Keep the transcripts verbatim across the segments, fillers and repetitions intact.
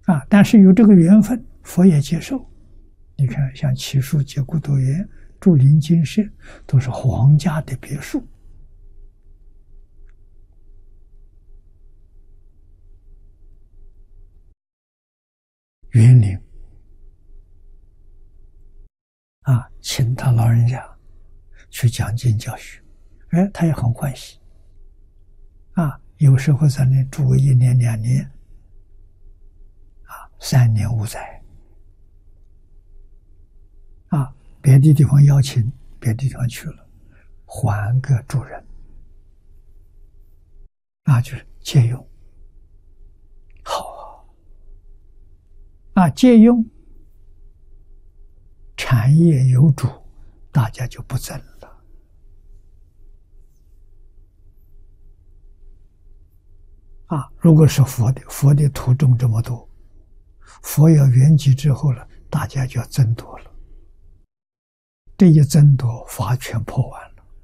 啊，但是有这个缘分，佛也接受。你看，像祇树结孤独园、竹林精舍，都是皇家的别墅。园林啊，请他老人家去讲经教学，哎，他也很欢喜。啊，有时候在那住个一年两年，啊，三年无灾。啊，别的地方邀请，别的地方去了，还个主人，那就是借用。好啊，借用，产业有主，大家就不争了。啊，如果是佛的，佛的徒众这么多，佛要圆寂之后了，大家就要争夺了。这一争夺，法全破完了。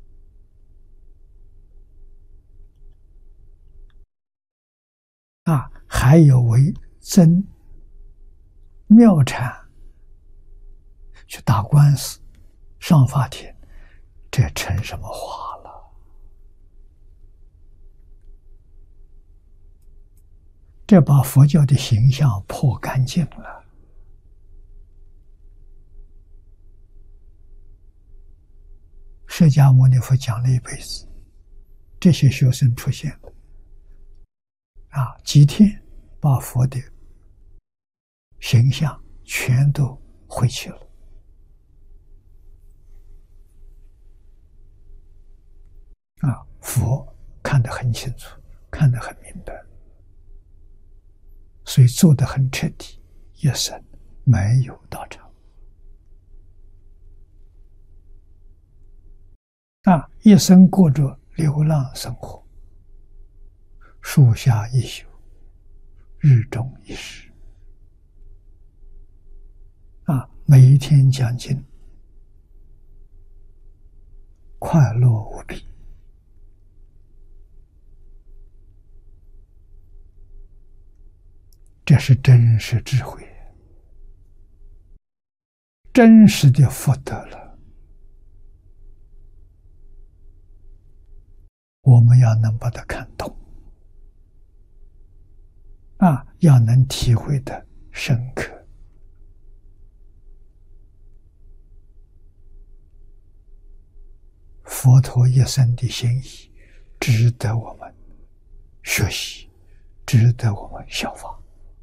啊，还有为争庙产去打官司，上法庭，这成什么话了？这把佛教的形象破干净了。释迦牟尼佛讲了一辈子，这些学生出现了，啊，几天把佛的形象全都毁弃了。啊，佛看得很清楚，看得很明白，所以做得很彻底，一生没有道场。啊，一生过着流浪生活，树下一宿，日中一时。啊，每一天讲经，快乐无比。这是真实智慧，真实的福德了。我们要能把它看懂，啊，要能体会的深刻。佛陀一生的心意，值得我们学习，值得我们效仿。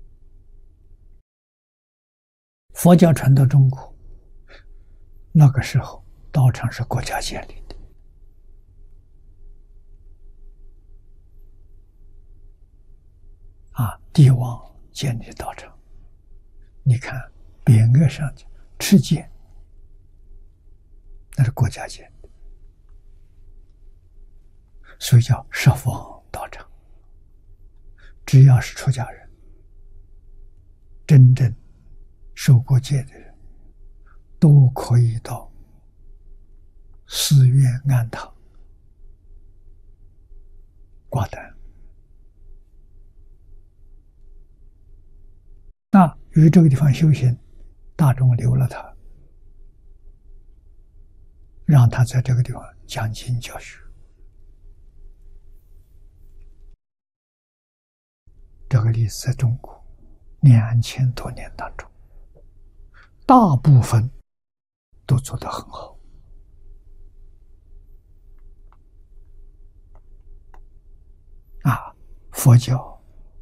佛教传到中国，那个时候道场是国家建立的，啊，帝王建立道场。你看匾额上的持剑，那是国家建的，所以叫十方道场。只要是出家人，真正受过戒的人，都可以到寺院庵堂挂单。那于这个地方修行，大众留了他，让他在这个地方讲经教学。这个例子在中国两千多年当中，大部分都做得很好。啊，佛教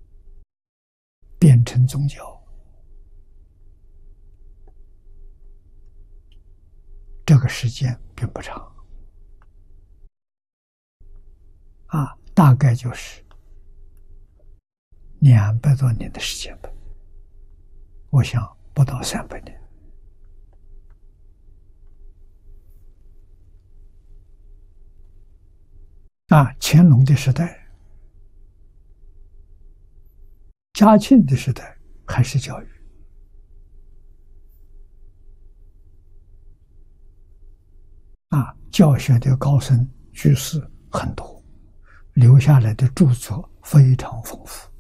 变成宗教，这个时间并不长，啊，大概就是两百多年的时间吧，我想不到三百年。啊，乾隆的时代、嘉庆的时代还是教育，啊，教学的高僧居士很多，留下来的著作非常丰富。